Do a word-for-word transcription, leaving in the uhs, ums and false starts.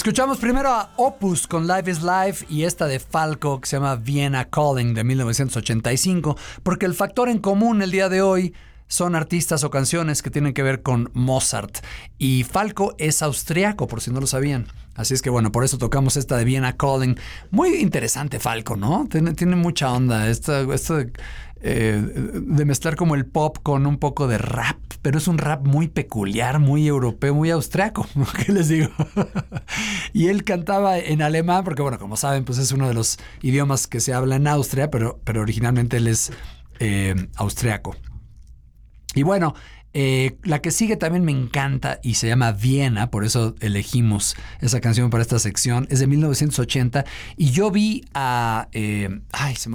Escuchamos primero a Opus con Life is Life y esta de Falco que se llama Vienna Calling de mil novecientos ochenta y cinco, porque el factor en común el día de hoy son artistas o canciones que tienen que ver con Mozart. Y Falco es austriaco, por si no lo sabían. Así es que bueno, por eso tocamos esta de Vienna Calling. Muy interesante Falco, ¿no? Tiene, tiene mucha onda. Esto, esto de, eh, de mezclar como el pop con un poco de rap. Pero es un rap muy peculiar, muy europeo, muy austriaco. ¿Qué les digo? Y él cantaba en alemán, porque bueno, como saben, pues es uno de los idiomas que se habla en Austria, pero, pero originalmente él es eh, austriaco. Y bueno, eh, la que sigue también me encanta y se llama Viena, por eso elegimos esa canción para esta sección. Es de mil novecientos ochenta y yo vi a... Eh, ay, se me